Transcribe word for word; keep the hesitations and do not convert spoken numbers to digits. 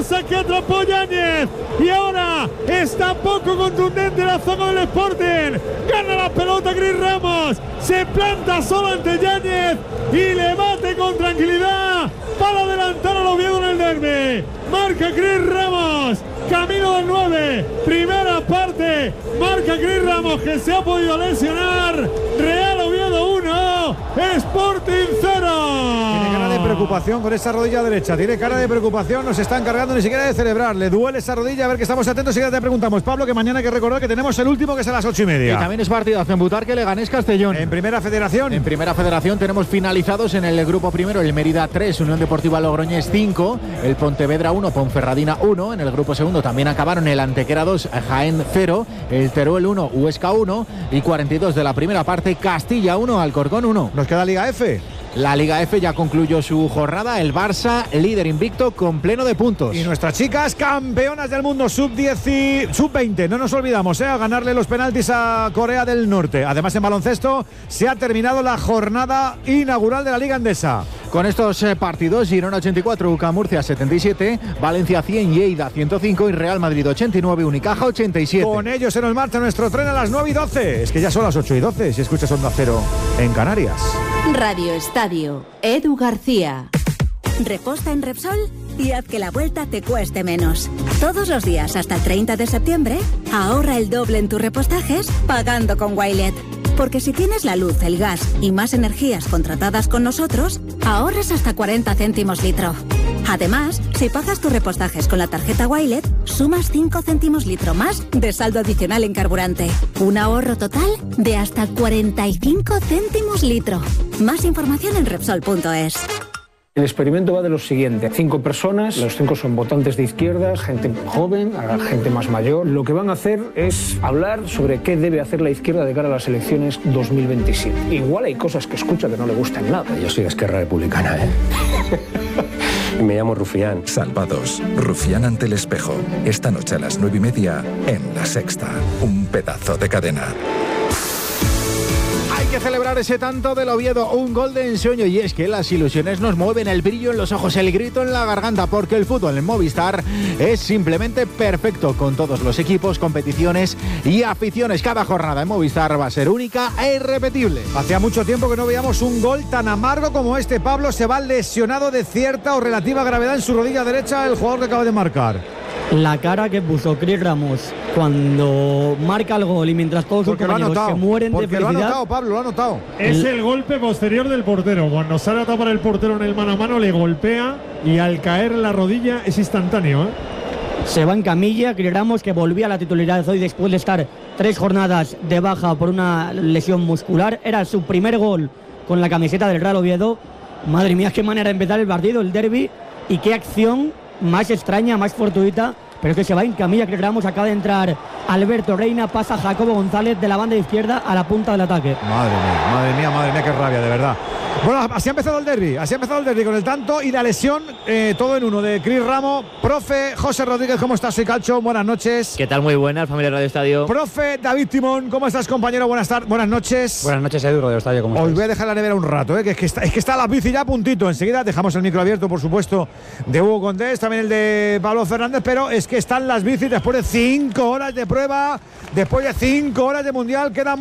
pasa que atrapó Yáñez y ahora está poco contundente la zona del Sporting. Gana la pelota Cris Ramos, se planta solo ante Yáñez y le bate con tranquilidad para adelantar al Oviedo en el derbi. Marca Cris Ramos, camino del nueve, primera parte, marca Cris Ramos que se ha podido lesionar. Real Oviedo uno, Sporting cero. Tiene cara de preocupación con esa rodilla derecha, tiene cara de preocación, no se está encargando ni siquiera de celebrar, le duele esa rodilla, a ver que estamos atentos y ya te preguntamos, Pablo, que mañana hay que recordar que tenemos el último que es a las ocho y media. Y también es partidazo en Butarque, Leganés Castellón. En Primera Federación. En Primera Federación tenemos finalizados en el grupo primero el Mérida tres, Unión Deportiva Logroñés cinco, el Pontevedra uno, Ponferradina uno, en el grupo segundo también acabaron el Antequera dos, Jaén cero, el Teruel uno, Huesca uno y cuarenta y dos de la primera parte, Castilla uno, Alcorcón uno. Nos queda Liga F. La Liga F ya concluyó su jornada, el Barça líder invicto con pleno de puntos. Y nuestras chicas campeonas del mundo sub diez y sub veinte, no nos olvidamos, ¿eh? A ganarle los penaltis a Corea del Norte. Además en baloncesto se ha terminado la jornada inaugural de la Liga Endesa. Con estos eh, partidos, Girona ochenta y cuatro, U C A Murcia setenta y siete, Valencia cien, Lleida ciento cinco y Real Madrid ochenta y nueve, Unicaja ochenta y siete. Con ellos se nos marcha nuestro tren a las nueve y doce. Es que ya son las ocho y doce si escuchas Onda Cero en Canarias. Radio Estadio, Edu García. Reposta en Repsol y haz que la vuelta te cueste menos. Todos los días hasta el treinta de septiembre, ahorra el doble en tus repostajes pagando con Wilet. Porque si tienes la luz, el gas y más energías contratadas con nosotros, ahorras hasta cuarenta céntimos litro. Además, si pagas tus repostajes con la tarjeta Wilet, sumas cinco céntimos litro más de saldo adicional en carburante. Un ahorro total de hasta cuarenta y cinco céntimos litro. Más información en Repsol punto es. El experimento va de lo siguiente: cinco personas, los cinco son votantes de izquierdas, gente joven, gente más mayor. Lo que van a hacer es hablar sobre qué debe hacer la izquierda de cara a las elecciones dos mil veintisiete. Igual hay cosas que escucha que no le gustan nada. Yo soy de Esquerra Republicana, ¿eh? Me llamo Rufián. Salvados. Rufián ante el espejo. Esta noche a las nueve y media en La Sexta. Un pedazo de cadena. Hay que celebrar ese tanto del Oviedo, un gol de ensueño, y es que las ilusiones nos mueven, el brillo en los ojos, el grito en la garganta, porque el fútbol en Movistar es simplemente perfecto, con todos los equipos, competiciones y aficiones. Cada jornada en Movistar va a ser única e irrepetible. Hacía mucho tiempo que no veíamos un gol tan amargo como este. Pablo, se va lesionado de cierta o relativa gravedad en su rodilla derecha el jugador que acaba de marcar. La cara que puso Cris Ramos cuando marca el gol y mientras todos sus compañeros se mueren de felicidad. Porque lo ha notado, Pablo, lo ha notado. Es el golpe posterior del portero. Cuando sale a tapar el portero en el mano a mano, le golpea y al caer la rodilla es instantáneo, ¿eh? Se va en camilla. Cris Ramos, que volvía a la titularidad hoy después de estar tres jornadas de baja por una lesión muscular. Era su primer gol con la camiseta del Real Oviedo. Madre mía, qué manera de empezar el partido, el derbi, y qué acción más extraña, más fortuita, pero es que se va en camilla. Cris Ramos, acaba de entrar Alberto Reina, pasa Jacobo González de la banda izquierda a la punta del ataque. Madre mía, madre mía, madre mía, qué rabia, de verdad. Bueno, así ha empezado el derbi, así ha empezado el derbi con el tanto y la lesión, eh, todo en uno, de Cris Ramos. Profe José Rodríguez, ¿cómo estás? Soy Calcho, buenas noches. ¿Qué tal? Muy buenas, familia Radio Estadio. Profe David Timón, ¿cómo estás, compañero? Buenas tardes, buenas noches. Buenas noches, Edu, Radio Estadio, ¿cómo estás? Hoy estás? voy a dejar la nevera un rato, ¿eh? que, es que, está, es que está la bici ya a puntito. Enseguida dejamos el micro abierto, por supuesto, de Hugo Condés, también el de Pablo Fernández, pero es que están las bicis después de cinco horas de prueba, después de cinco horas de mundial, quedan